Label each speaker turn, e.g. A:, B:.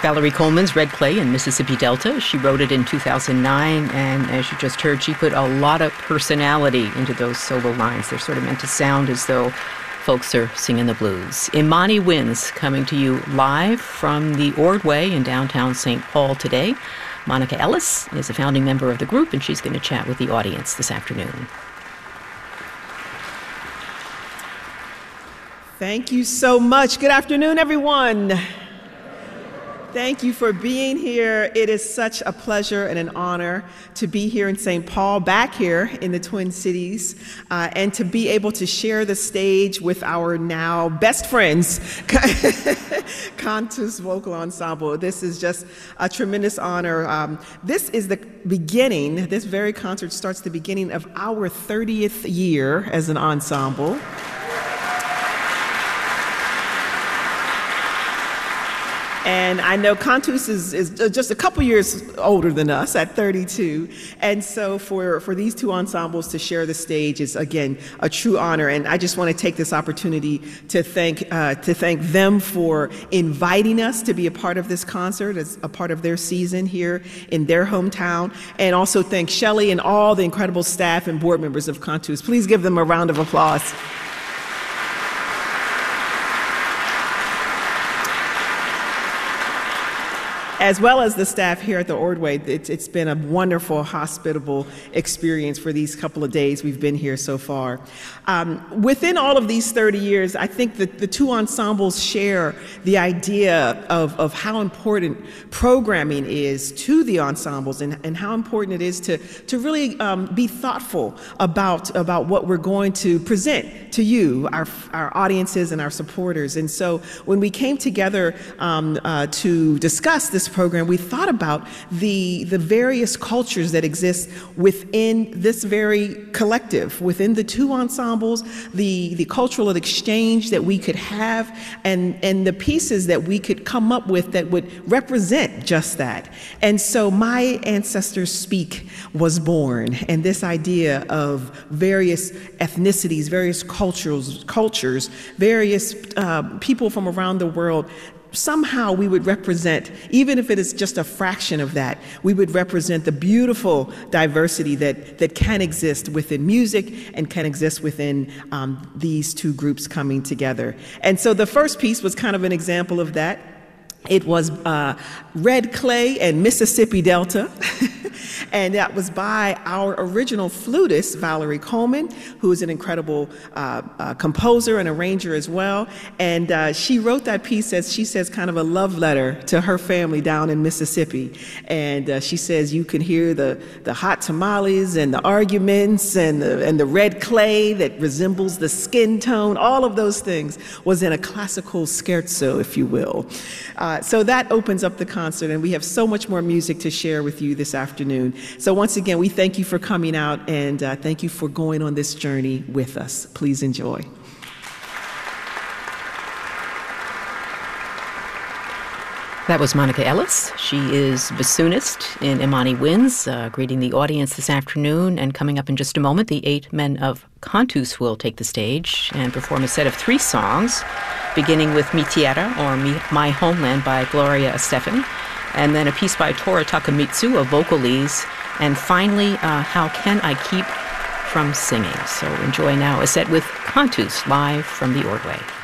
A: Valerie Coleman's Red Clay in Mississippi Delta. She wrote it in 2009, and as you just heard, she put a lot of personality into those solo lines. They're sort of meant to sound as though folks are singing the blues. Imani Winds coming to you live from the Ordway in downtown St. Paul today. Monica Ellis is a founding member of the group, and she's going to chat with the audience this afternoon.
B: Thank you so much. Good afternoon, everyone. Thank you for being here. It is such a pleasure and an honor to be here in St. Paul, back here in the Twin Cities, and to be able to share the stage with our now best friends, Cantus Vocal Ensemble. This is just a tremendous honor. This is the beginning, this very concert starts the beginning of our 30th year as an ensemble. And I know Cantus is just a couple years older than us at 32. And so for these two ensembles to share the stage is, again, a true honor. And I just want to take this opportunity to thank them for inviting us to be a part of this concert, as a part of their season here in their hometown. And also thank Shelley and all the incredible staff and board members of Cantus. Please give them a round of applause. As well as the staff here at the Ordway. It's been a wonderful, hospitable experience for these couple of days we've been here so far. Within all of these 30 years, I think that the two ensembles share the idea of how important programming is to the ensembles, and how important it is to really be thoughtful about what we're going to present to you, our audiences and our supporters. And so when we came together to discuss this program, we thought about the various cultures that exist within this very collective, within the two ensembles, the cultural exchange that we could have, and the pieces that we could come up with that would represent just that. And so My Ancestors Speak was born, and this idea of various ethnicities, various cultures, various people from around the world. Somehow we would represent, even if it is just a fraction of that, we would represent the beautiful diversity that can exist within music and can exist within these two groups coming together. And so the first piece was kind of an example of that. It was Red Clay and Mississippi Delta. And that was by our original flutist, Valerie Coleman, who is an incredible composer and arranger as well. And she wrote that piece, as she says, kind of a love letter to her family down in Mississippi. And she says you can hear the hot tamales and the arguments and the red clay that resembles the skin tone. All of those things was in a classical scherzo, if you will. So that opens up the concert, and we have so much more music to share with you this afternoon. So once again, we thank you for coming out, and thank you for going on this journey with us. Please enjoy.
A: That was Monica Ellis. She is bassoonist in Imani Winds, greeting the audience this afternoon. And coming up in just a moment, the 8 men of Cantus will take the stage and perform a set of 3 songs, beginning with Mi Tierra, or My Homeland, by Gloria Estefan, and then a piece by Tora Takamitsu of Vocalese, and finally, How Can I Keep from Singing? So enjoy now a set with Cantus live from the Ordway.